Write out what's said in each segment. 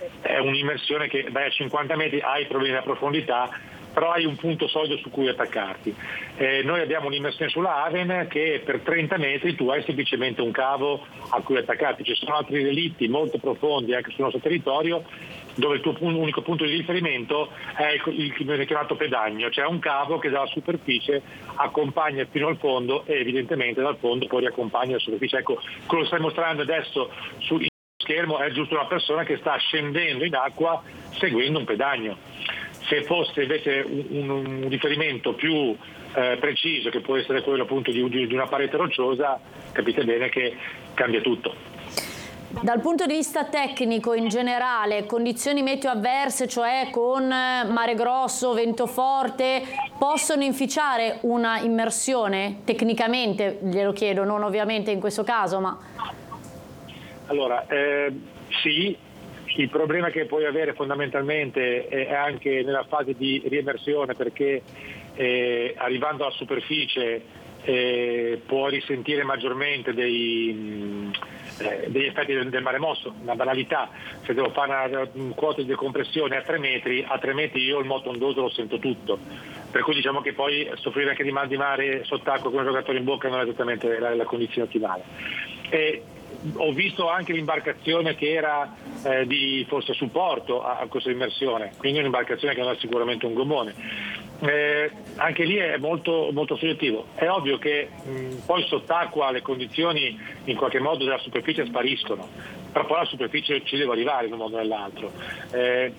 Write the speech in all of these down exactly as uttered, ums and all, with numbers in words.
è un'immersione che vai a cinquanta metri, hai problemi di profondità, però hai un punto solido su cui attaccarti. Eh, noi abbiamo un'immersione sulla Aven che per trenta metri tu hai semplicemente un cavo a cui attaccarti. Ci sono altri relitti molto profondi anche sul nostro territorio, dove il tuo unico punto di riferimento è il, il chiamato pedagno, cioè un cavo che dalla superficie accompagna fino al fondo e evidentemente dal fondo poi riaccompagna la superficie. Ecco, quello che stai mostrando adesso sul schermo è giusto una persona che sta scendendo in acqua seguendo un pedagno. Se fosse invece un, un riferimento più eh, preciso, che può essere quello appunto di, di una parete rocciosa, capite bene che cambia tutto. Dal punto di vista tecnico in generale, condizioni meteo avverse, cioè con mare grosso, vento forte, possono inficiare una immersione? Tecnicamente glielo chiedo, non ovviamente in questo caso, ma... Allora, eh, sì, il problema che puoi avere fondamentalmente è anche nella fase di riemersione, perché eh, arrivando alla superficie eh, puoi risentire maggiormente dei... Mh, Eh, degli effetti del, del mare mosso. Una banalità: se devo fare una, un quota di decompressione a tre metri, a tre metri io il moto ondoso lo sento tutto, per cui diciamo che poi soffrire anche di mal di mare sott'acqua con un giocatore in bocca non è esattamente la, la condizione ottimale. E ho visto anche l'imbarcazione che era eh, di forse supporto a, a questa immersione, quindi un'imbarcazione che non è sicuramente un gommone. Eh, anche lì è molto, molto soggettivo. È ovvio che mh, poi sott'acqua le condizioni in qualche modo della superficie spariscono, però poi la superficie ci deve arrivare in un modo o nell'altro. Eh,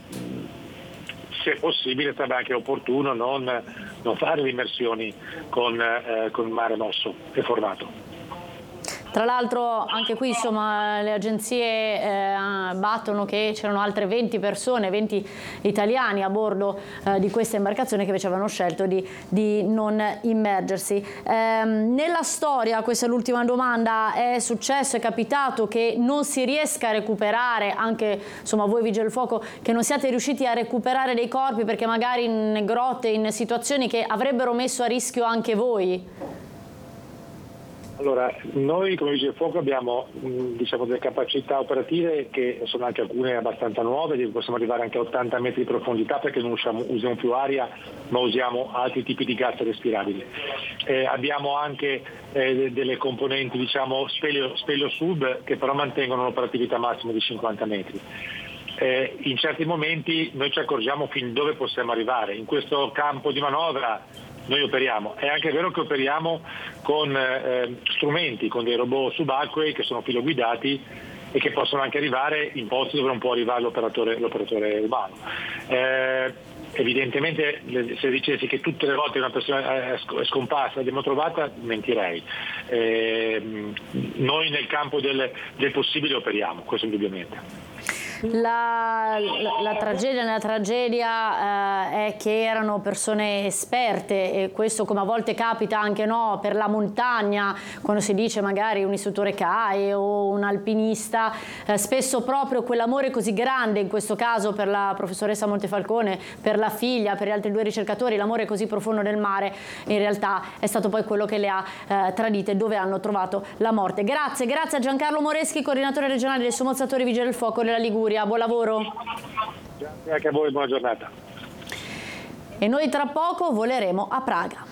se possibile sarebbe anche opportuno non, non fare le immersioni con, eh, con mare mosso e formato. Tra l'altro anche qui insomma le agenzie eh, battono che c'erano altre venti persone, venti italiani a bordo eh, di questa imbarcazione che invece avevano scelto di, di non immergersi. Eh, nella storia, questa è l'ultima domanda, è successo, è capitato che non si riesca a recuperare, anche insomma voi Vigili del Fuoco, che non siate riusciti a recuperare dei corpi perché magari in grotte, in situazioni che avrebbero messo a rischio anche voi? Allora, noi come Vigili del Fuoco abbiamo mh, diciamo, delle capacità operative che sono anche alcune abbastanza nuove, possiamo arrivare anche a ottanta metri di profondità perché non usiamo, usiamo più aria ma usiamo altri tipi di gas respirabili. Eh, abbiamo anche eh, delle componenti diciamo speleo, speleo sub che però mantengono un'operatività massima di cinquanta metri. Eh, in certi momenti noi ci accorgiamo fin dove possiamo arrivare. In questo campo di manovra noi operiamo, è anche vero che operiamo con eh, strumenti, con dei robot subacquei che sono filoguidati e che possono anche arrivare in posti dove non può arrivare l'operatore, l'operatore umano. Eh, evidentemente se dicessi che tutte le volte una persona è scomparsa e l'abbiamo trovata, mentirei. Eh, noi nel campo del, del possibile operiamo, questo indubbiamente. La, la, la tragedia nella tragedia eh, è che erano persone esperte e questo come a volte capita anche no, per la montagna, quando si dice magari un istruttore C A E o un alpinista, eh, spesso proprio quell'amore così grande, in questo caso per la professoressa Montefalcone, per la figlia, per gli altri due ricercatori, l'amore così profondo del mare in realtà è stato poi quello che le ha eh, tradite, dove hanno trovato la morte. Grazie, grazie a Giancarlo Moreschi, coordinatore regionale dei sommozzatori Vigili del Fuoco della Liguria. Buon lavoro. Grazie anche a voi, buona giornata. E noi tra poco voleremo a Praga.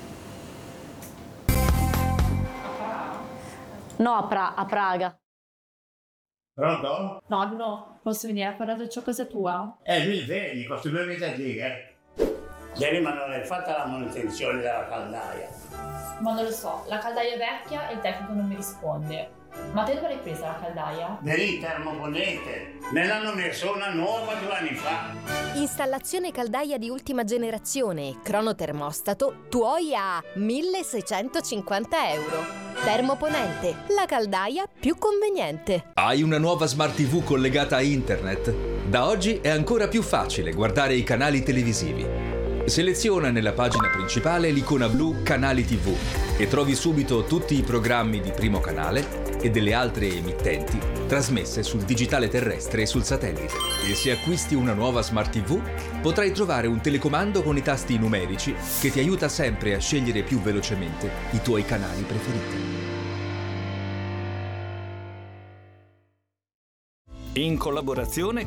No, a, pra a Praga. Pronto? No, no, posso venire a parlare di ciò cosa tua? Eh, lui vedi, questi due mesi eh. Ieri ma non è fatta la manutenzione della caldaia. Ma non lo so, la caldaia è vecchia e il tecnico non mi risponde. Ma te dove l'hai presa la caldaia? Vedi, termoponente. Me l'hanno messo una nuova due anni fa. Installazione caldaia di ultima generazione, cronotermostato, tuoi a milleseicentocinquanta euro. Termoponente, la caldaia più conveniente. Hai una nuova Smart tivù collegata a internet? Da oggi è ancora più facile guardare i canali televisivi. Seleziona nella pagina principale l'icona blu Canali tivù e trovi subito tutti i programmi di Primo Canale e delle altre emittenti trasmesse sul digitale terrestre e sul satellite. E se acquisti una nuova Smart tivù, potrai trovare un telecomando con i tasti numerici che ti aiuta sempre a scegliere più velocemente i tuoi canali preferiti. In collaborazione